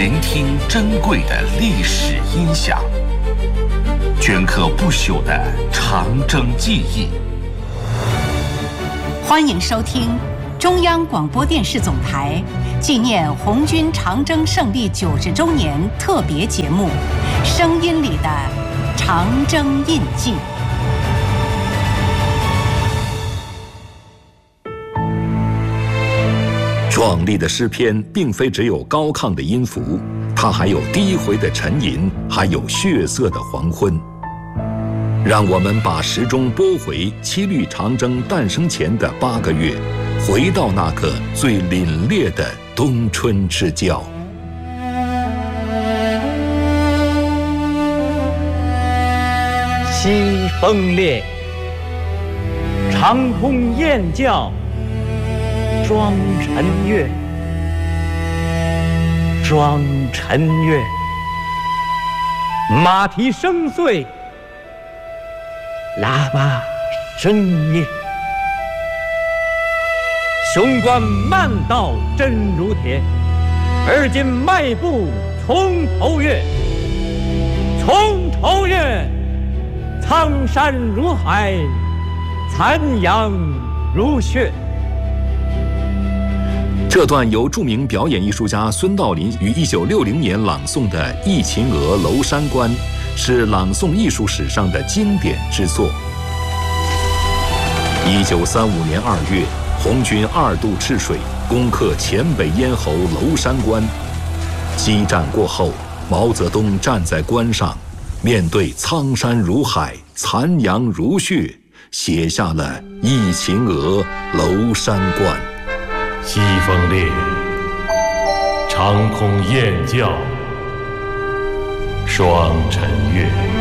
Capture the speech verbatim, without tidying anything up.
聆听珍贵的历史音响，镌刻不朽的长征记忆。 欢迎收听中央广播电视总台纪念红军长征胜利九十周年特别节目《声音里的长征印记》。 壮丽的诗篇并非只有高亢的音符，它还有低回的沉吟，还有血色的黄昏。让我们把时钟拨回七律长征诞生前的八个月，回到那个最凛冽的冬春之交。 西风烈，长空雁叫，庄晨月，庄晨月，马蹄声碎，喇叭深夜。雄关漫道真如铁，而今迈步从头越，从头越，苍山如海，残阳如血。 这段由著名表演艺术家孙道临于一九六零年朗诵的《忆秦娥·娄山关》，是朗诵艺术史上的经典之作。一九三五年二月，红军二渡赤水，攻克黔北咽喉娄山关。激战过后，毛泽东站在关上，面对苍山如海，残阳如血，写下了《忆秦娥·娄山关》。 西风烈，长空雁叫，霜晨月。